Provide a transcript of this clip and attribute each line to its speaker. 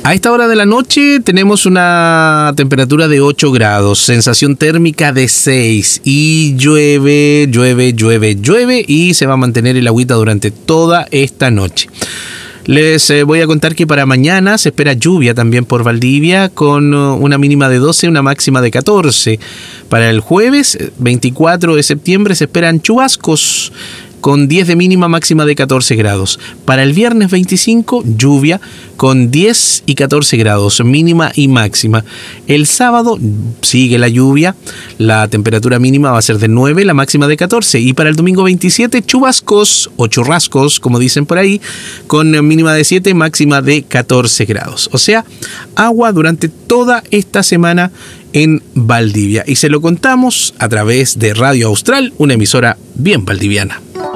Speaker 1: A esta hora de la noche tenemos una temperatura de 8 grados, sensación térmica de 6 y llueve y se va a mantener el agüita durante toda esta noche. Les voy a contar que para mañana se espera lluvia también por Valdivia con una mínima de 12, una máxima de 14. Para el jueves 24 de septiembre se esperan chubascos con 10 de mínima, máxima de 14 grados. Para el viernes 25, lluvia con 10 y 14 grados, mínima y máxima. El sábado sigue la lluvia, la temperatura mínima va a ser de 9, la máxima de 14. Y para el domingo 27, chubascos o churrascos, como dicen por ahí, con mínima de 7, máxima de 14 grados. O sea, agua durante toda esta semana en Valdivia. Y se lo contamos a través de Radio Austral, una emisora bien valdiviana.